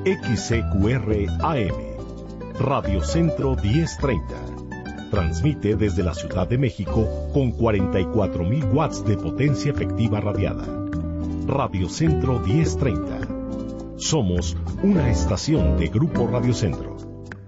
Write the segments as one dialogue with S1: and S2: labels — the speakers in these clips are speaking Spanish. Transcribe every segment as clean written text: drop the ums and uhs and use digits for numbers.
S1: XCQR AM, Radio Centro 1030. Transmite desde la Ciudad de México con 44.000 watts de potencia efectiva radiada. Radio Centro 1030. Somos una estación de Grupo Radio Centro.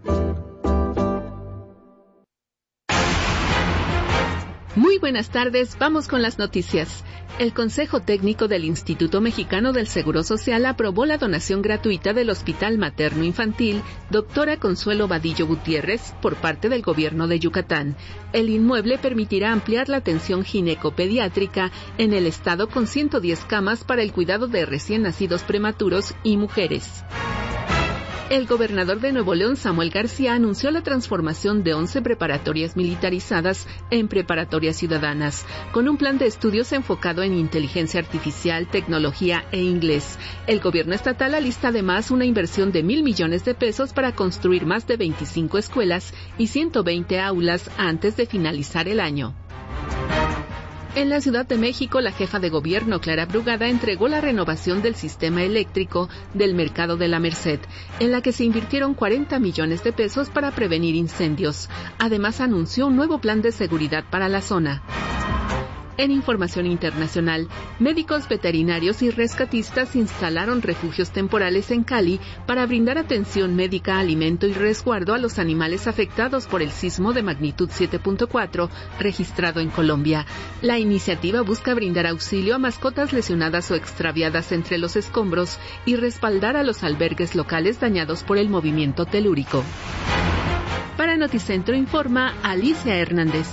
S2: Muy buenas tardes, vamos con las noticias. El Consejo Técnico del Instituto Mexicano del Seguro Social aprobó la donación gratuita del Hospital Materno Infantil Doctora Consuelo Vadillo Gutiérrez por parte del Gobierno de Yucatán. El inmueble permitirá ampliar la atención ginecopediátrica en el estado con 110 camas para el cuidado de recién nacidos prematuros y mujeres. El gobernador de Nuevo León, Samuel García, anunció la transformación de 11 preparatorias militarizadas en preparatorias ciudadanas, con un plan de estudios enfocado en inteligencia artificial, tecnología e inglés. El gobierno estatal alista además una inversión de 1,000 millones de pesos para construir más de 25 escuelas y 120 aulas antes de finalizar el año. En la Ciudad de México, la jefa de gobierno, Clara Brugada, entregó la renovación del sistema eléctrico del Mercado de la Merced, en la que se invirtieron 40 millones de pesos para prevenir incendios. Además, anunció un nuevo plan de seguridad para la zona. En información internacional, médicos veterinarios y rescatistas instalaron refugios temporales en Cali para brindar atención médica, alimento y resguardo a los animales afectados por el sismo de magnitud 7.4 registrado en Colombia. La iniciativa busca brindar auxilio a mascotas lesionadas o extraviadas entre los escombros y respaldar a los albergues locales dañados por el movimiento telúrico. Para Noticentro informa Alicia Hernández.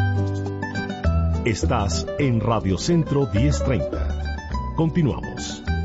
S1: Estás en Radio Centro 1030. Continuamos.